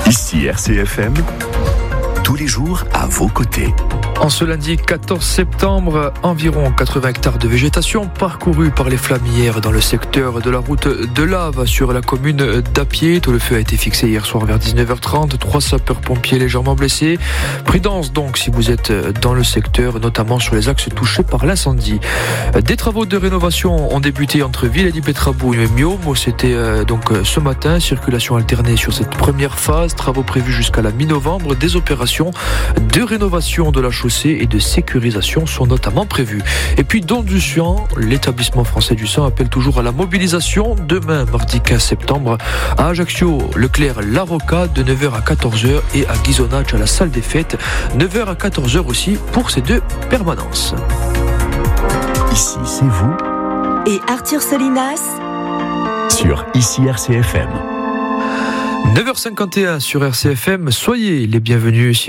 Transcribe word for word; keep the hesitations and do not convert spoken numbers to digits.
Ici R C F M, tous les jours à vos côtés. En ce lundi quatorze septembre, environ quatre-vingts hectares de végétation parcourus par les flammes hier dans le secteur de la route de Lave sur la commune d'Apied. Tout le feu a été fixé hier soir vers dix-neuf heures trente. Trois sapeurs-pompiers légèrement blessés. Prudence donc si vous êtes dans le secteur, notamment sur les axes touchés par l'incendie. Des travaux de rénovation ont débuté entre Villers-Di-Petrabou et Miaume. C'était donc ce matin. Circulation alternée sur cette première phase. Travaux prévus jusqu'à la mi-novembre. Des opérations de rénovation de la chaussée et de sécurisation sont notamment prévues. Et puis Don du Sian, l'établissement français du sang appelle toujours à la mobilisation demain, mardi quinze septembre, à Ajaccio, Leclerc, La Rocca, de neuf heures à quatorze heures et à Ghisonaccia, à la salle des fêtes, neuf heures à quatorze heures aussi pour ces deux permanences. Ici, c'est vous. Et Arthur Solinas Sur Ici R C F M. neuf heures cinquante et un sur R C F M, soyez les bienvenus.